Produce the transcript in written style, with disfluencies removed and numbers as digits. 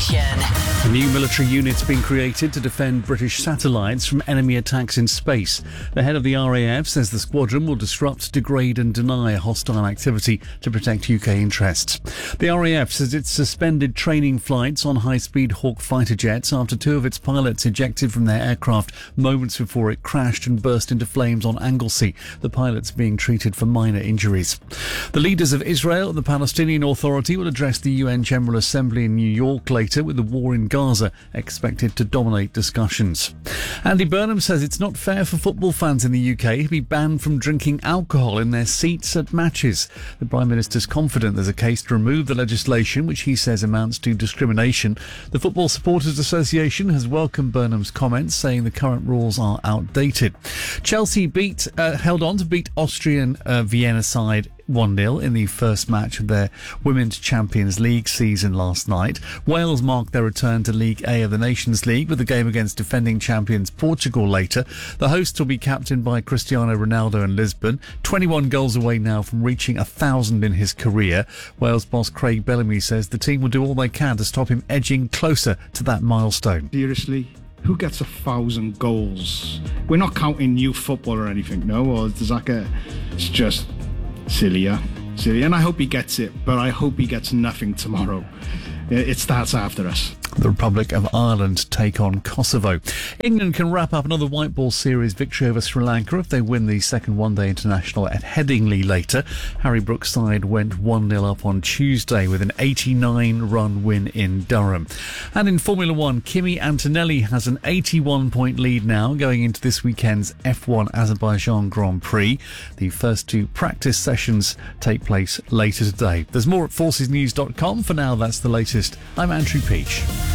Nation. A new military unit's been created to defend British satellites from enemy attacks in space. The head of the RAF says the squadron will disrupt, degrade and deny hostile activity to protect UK interests. The RAF says it's suspended training flights on high-speed Hawk fighter jets after two of its pilots ejected from their aircraft moments before it crashed and burst into flames on Anglesey, the pilots being treated for minor injuries. The leaders of Israel and the Palestinian Authority will address the UN General Assembly in New York later, with the war in Gaza expected to dominate discussions. Andy Burnham says it's not fair for football fans in the UK to be banned from drinking alcohol in their seats at matches. The Prime Minister's confident there's a case to remove the legislation, which he says amounts to discrimination. The Football Supporters Association has welcomed Burnham's comments, saying the current rules are outdated. Chelsea held on to beat Austrian Vienna side 1-0 in the first match of their Women's Champions League season last night. Wales marked their return to League A of the Nations League with a game against defending champions Portugal later. The hosts will be captained by Cristiano Ronaldo in Lisbon, 21 goals away now from reaching 1,000 in his career. Wales boss Craig Bellamy says the team will do all they can to stop him edging closer to that milestone. Seriously? Who gets 1,000 goals? We're not counting youth football or anything, no? Or does that get... It's just... silly, and I hope he gets it, but I hope he gets nothing tomorrow. It starts after us. The Republic of Ireland take on Kosovo. England can wrap up another white ball series victory over Sri Lanka if they win the second one-day international at Headingley later. Harry Brooks' side went 1-0 up on Tuesday with an 89-run win in Durham. And in Formula One, Kimi Antonelli has an 81-point lead now going into this weekend's F1 Azerbaijan Grand Prix. The first two practice sessions take place later today. There's more at forcesnews.com. For now, that's the latest. I'm Andrew Peach.